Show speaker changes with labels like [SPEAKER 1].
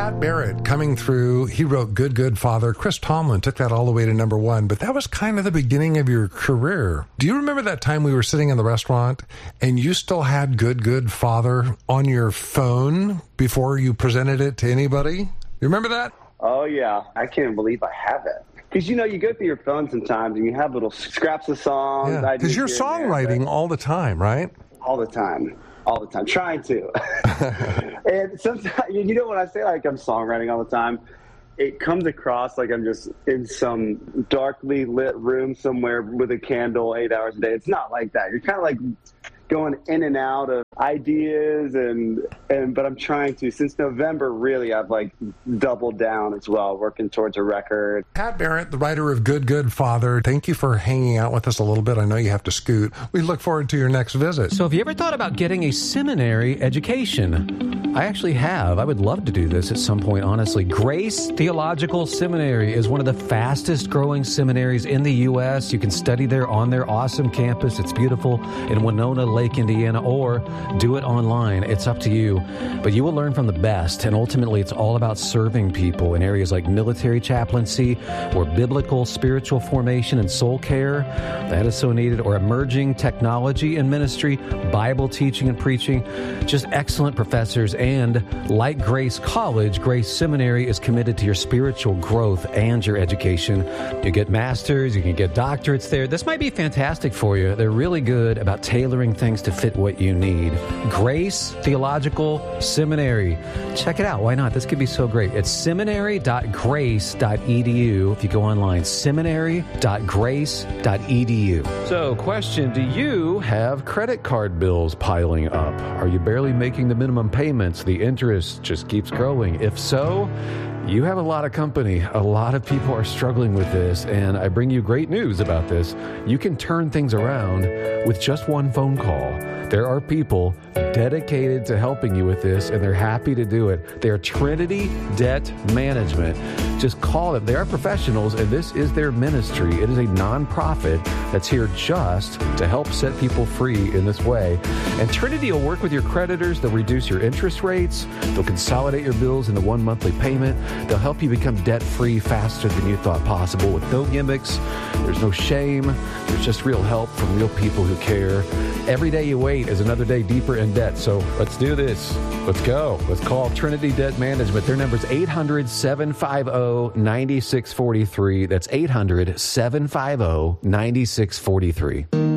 [SPEAKER 1] Pat Barrett coming through. He wrote Good, Good Father. Chris Tomlin took that all the way to number 1, but that was kind of the beginning of your career. Do you remember that time we were sitting in the restaurant and you still had Good, Good Father on your phone before you presented it to anybody? You remember that?
[SPEAKER 2] Oh, yeah. I can't believe I have it. Because, you go through your phone sometimes and you have little scraps of songs.
[SPEAKER 1] Yeah, because you're songwriting all the time, right?
[SPEAKER 2] All the time, trying to. And sometimes, when I say I'm songwriting all the time, it comes across like I'm just in some darkly lit room somewhere with a candle 8 hours a day. It's not like that. You're kind of like going in and out of ideas but I'm trying to, since November, really, I've doubled down as well, working towards a record.
[SPEAKER 1] Pat Barrett, the writer of Good, Good Father, thank you for hanging out with us a little bit. I know you have to scoot. We look forward to your next visit.
[SPEAKER 3] So have you ever thought about getting a seminary education? I actually have. I would love to do this at some point, honestly. Grace Theological Seminary is one of the fastest growing seminaries in the U.S. You can study there on their awesome campus. It's beautiful in Winona Lake, Indiana, or do it online. It's up to you. But you will learn from the best, and ultimately it's all about serving people in areas like military chaplaincy or biblical spiritual formation and soul care. That is so needed. Or emerging technology and ministry, Bible teaching and preaching. Just excellent professors. And like Grace College, Grace Seminary is committed to your spiritual growth and your education. You get masters, you can get doctorates there. This might be fantastic for you. They're really good about tailoring things to fit what you need. Grace Theological Seminary. Check it out. Why not? This could be so great. It's seminary.grace.edu. If you go online, seminary.grace.edu. So, question, do you have credit card bills piling up? Are you barely making the minimum payments? The interest just keeps growing. If so, you have a lot of company. A lot of people are struggling with this, and I bring you great news about this. You can turn things around with just one phone call. There are people dedicated to helping you with this, and they're happy to do it. They are Trinity Debt Management. Just call them. They are professionals, and this is their ministry. It is a nonprofit that's here just to help set people free in this way. And Trinity will work with your creditors. They'll reduce your interest rates. They'll consolidate your bills into one monthly payment. They'll help you become debt-free faster than you thought possible with no gimmicks. There's no shame. There's just real help from real people who care. Every day you wait is another day deeper in debt. So let's do this. Let's go. Let's call Trinity Debt Management. Their number is 800-750-9643. That's 800-750-9643.